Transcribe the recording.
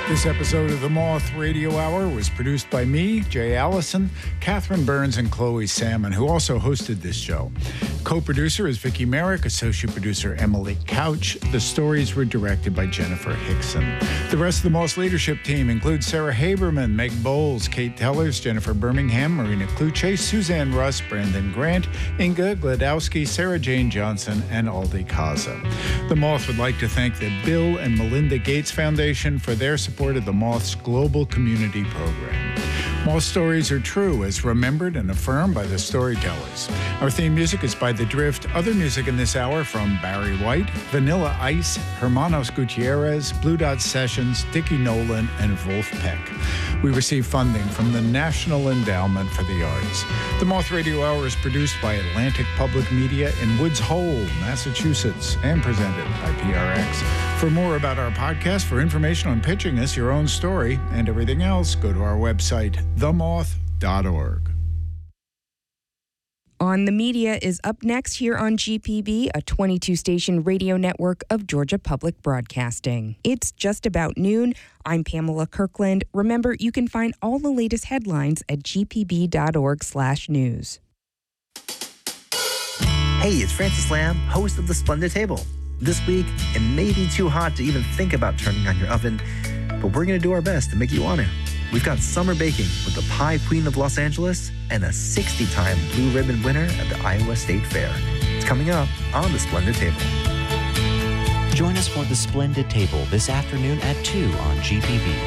This episode of the Moth Radio Hour was produced by me, Jay Allison, Catherine Burns, and Chloe Salmon, who also hosted this show. Co-producer is Vicki Merrick, associate producer Emily Couch. The stories were directed by Jennifer Hickson. The rest of the Moth leadership team includes Sarah Haberman, Meg Bowles, Kate Tellers, Jennifer Birmingham, Marina Kluche, Suzanne Russ, Brandon Grant, Inga Gladowski, Sarah Jane Johnson, and Aldi Kaza. The Moth would like to thank the Bill and Melinda Gates Foundation for their support of the Moth's global community program. Moth stories are true, as remembered and affirmed by the storytellers. Our theme music is by The Drift. Other music in this hour from Barry White, Vanilla Ice, Hermanos Gutierrez, Blue Dot Sessions, Dickie Nolan, and Wolf Peck. We receive funding from the National Endowment for the Arts. The Moth Radio Hour is produced by Atlantic Public Media in Woods Hole, Massachusetts, and presented by PRX. For more about our podcast, for information on pitching us your own story, and everything else, go to our website, themoth.org. On the Media is up next here on GPB, a 22-station radio network of Georgia Public Broadcasting. It's just about noon. I'm Pamela Kirkland. Remember, you can find all the latest headlines at gpb.org/news. Hey, it's Francis Lamb, host of The Splendid Table. This week, it may be too hot to even think about turning on your oven, but we're going to do our best to make you want to. We've got summer baking with the Pie Queen of Los Angeles and a 60-time Blue Ribbon winner at the Iowa State Fair. It's coming up on The Splendid Table. Join us for The Splendid Table this afternoon at 2 on GPB.